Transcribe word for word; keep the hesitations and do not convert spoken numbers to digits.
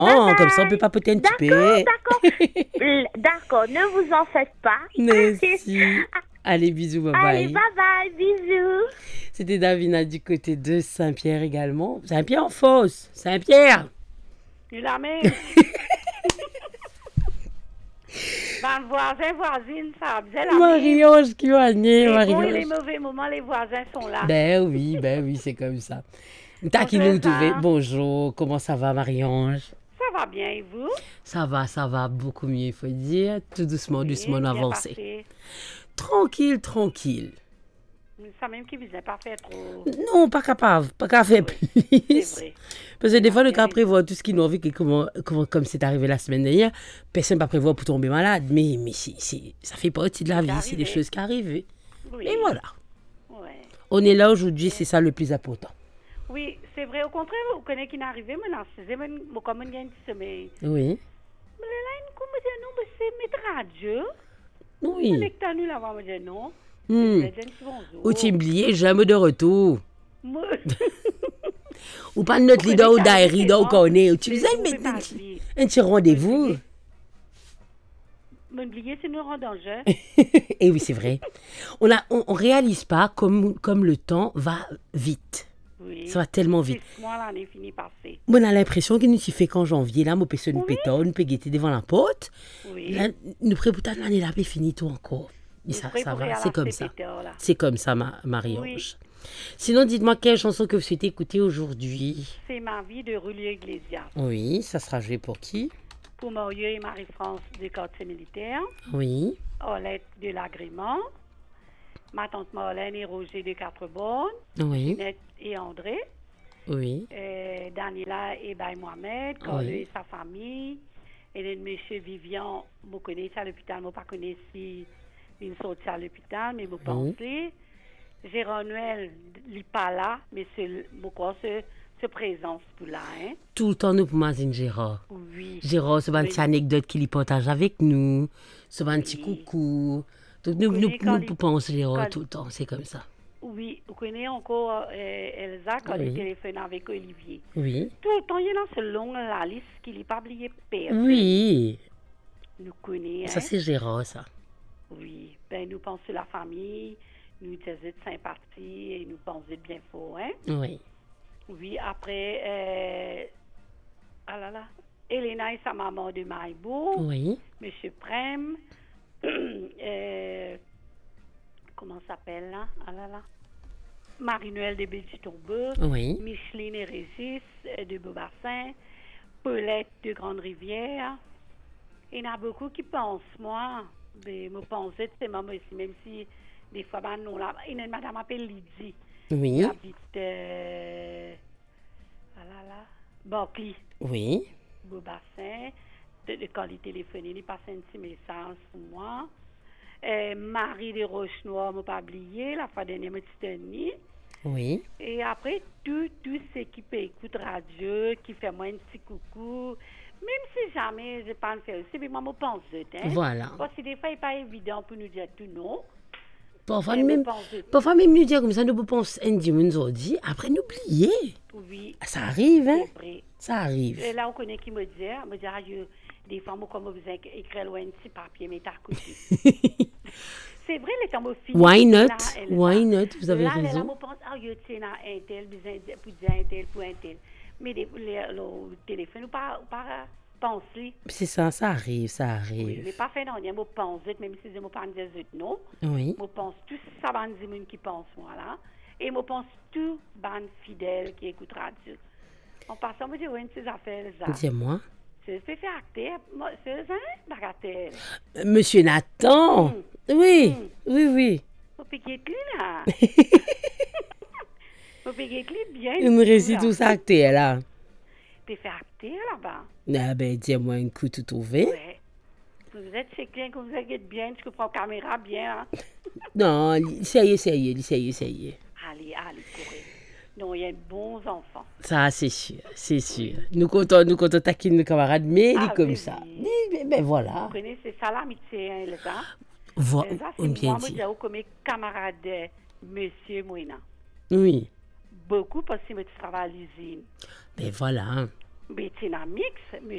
Bye Oh, comme ça, on bye. peut papoter un petit peu. D'accord, d'accord. L- D'accord, ne vous en faites pas. Merci. Allez, bisous, bye Allez, bye. bye bye, bisous. C'était Davina du côté de Saint-Pierre également. Saint-Pierre en fosse. Saint-Pierre. Il la même. Ben, voisins, voisines, ça faisait la même. Marie-Ange qui va Les venir, bons et les Marie-Ange. mauvais moments, les voisins sont là. Ben oui, ben oui, c'est comme ça. T'as qui Bonjour, nous trouver. Jean. Bonjour, comment ça va, Marie-Ange? Ça va bien, et vous? Ça va, ça va beaucoup mieux, il faut dire. Tout doucement, doucement, Oui, on bien avance. passé. Tranquille, tranquille. Ça même qui faisait pas faire trop. Non, pas capable, pas qu'à faire C'est plus. vrai. Parce que des fois, le Bien cas raison. prévoir tout ce qui nous arrive, que comment, comment, comme c'est arrivé la semaine dernière, personne ne peut pas prévoir pour tomber malade. Mais, mais c'est, c'est, ça fait partie de la C'est vie, c'est des arrivé. choses qui arrivent. Oui. Et voilà. Ouais. On est là aujourd'hui, c'est ça le plus important. Oui, c'est vrai. Au contraire, vous connaissez qui n'est arrivé, mais non, c'est mon comme un gain de sommeil. Oui. Mais là, une coup, me dit non, mais c'est mettre radio. Oui. Mais que nous là-bas, me dit non. Hmm. C'est un bonjour. Ou tu oublié, jamais de retour. Moi- Ou pas notre Vous leader ou connaissez diary, donc on est. Tu Mais faisais vous mais- pouvez pas dire. un petit rendez-vous. Mais oubliez, c'est nous en danger. Et oui, c'est vrai. On a, on, on réalise pas comme, comme le temps va vite. Oui. Ça va tellement vite. Six mois, l'année finie passée. Moi, on a l'impression que nous, s'y fait qu'en janvier, là, mon peut se nous Oui. péter, nous peut guetter devant la porte. Oui. Là, nous préparons l'année là, puis fini tout encore. Et Nous ça, ça préparons va, à c'est la comme ça. pététeur, là. C'est comme ça, ma, Marie-Ange. Oui. Sinon, dites-moi quelle chanson que vous souhaitez écouter aujourd'hui. C'est ma vie de Rulio Iglesias. Oui, ça sera joué pour qui? Pour Maurieux et Marie-France du quartier militaire. Oui, Olette de l'agrément. Ma tante Marlène et Roger de Quatre-Bornes. oui, Ginette et André. oui, Euh, Daniela et Baye Mohamed. Carlo Oui. et sa famille. Et le monsieur Vivian, je connais à l'hôpital. Je ne connais pas si il sorti à l'hôpital, mais je pense. Gérard Noël, il n'est pas là, mais c'est pourquoi ce, ce présence pour là. Hein? tout le temps, nous pour Mazine Gérard. Oui. Gérard, c'est une Oui. petite anecdote qu'il y partage avec nous. C'est un petit Oui. coucou. Donc, nous, Oui, nous, quand nous, il- nous pensons Gérard quand- tout le temps, c'est comme ça. Oui, vous connaissez encore euh, Elsa quand Oui. il téléphone avec Olivier. Oui. Tout le temps, il y a dans ce long la liste qu'il n'est pas oublié personne. Oui, Nous connaissons. ça c'est Gérard, ça. Oui. Ben, nous pensons sur la famille, nous disons de sympathie et nous pensons de bien fort. Hein? Oui. Oui, après, euh, ah là là, Elena et sa maman de Maïbo, Oui. Monsieur Prem, euh, comment ça s'appelle là? Ah là là. Marie-Noël de Bédi-Tombeux, Oui. Micheline et Régis euh, de Beaubassin, Paulette de Grande-Rivière. Il y en a beaucoup qui pensent, moi, de me penser de ces mamans ici, même si des fois, ben, non, là, il y a une madame appelle Lydie. Oui. Qui habite, euh, ah là là, Barclay, Oui. Beaubassin. De, de, quand il téléphone, il passe un petit message pour moi. Euh, Marie de Roche-Noire, m'a pas oublié, la fois dernière, m'a dit. Oui. Et après, tout, tout ce qui peut écouter radio, qui fait moi un petit coucou, même si jamais je ne pas le faire aussi, mais moi, je pense, hein. Voilà. Parce que des fois, il n'est pas évident pour nous dire tout non. Parfois, Mais même, je pense que- parfois même nous dire comme ça, nous pensons un dimanche aujourd'hui, après nous oublier. Oui, Ça arrive, hein? c'est vrai. Ça arrive. Et là, on connaît qui me dit, me dit, ah, je- des fois, moi, comme vous écrire loin de petit papier, mais t'as côté. C'est vrai, les temps, fini. Why not? là, elle- Why not? Vous avez là, Là, raison. je pense, ah, je tiens à un tel, besoin de- pour dire un tel, pour un tel. Mais des- les- le téléphone, ou pas, ou pas penser. C'est ça, ça arrive, ça Oui, arrive. mais pas fait non, je pense, même si je ne pas dire non. Oui. Je pense tout ça, ban de monde qui pense, moi, là. Et je pense tout, ban fidèle qui écoute radio. En passant, je dis, oui, ces affaires, ça. Dis-moi. C'est fait faire acteur. Moi, c'est ça, bagatelle. Euh, Monsieur Nathan. Mm. Oui, Mm. oui, oui. Faut piquer de lui, là. Faut piquer de lui bien. Une récit tout ça que t'es là. Puis faire acteur, là-bas. Ah ben, dis-moi un coup tout trouvé. Ouais. Vous êtes chez client, que vous êtes bien, tu prends la caméra bien, hein. Non, li- ça y est, ça y est, ça y est, ça y est. Allez, allez, courez. Non, il y a de bons enfants. Ça, c'est sûr, c'est sûr. Nous comptons, nous comptons taquiner nos camarades, mais il Ah, est comme oui, ça. oui. Mais, mais- mais voilà. Vous connaissez, c'est ça l'amitié, hein, Elsa. Vo- Elsa, on c'est bien moi, moi, dit. je dis comme camarade de Monsieur Moïna. Oui. Beaucoup parce que je travaille à l'usine. Mais voilà. Mais c'est un mix, M.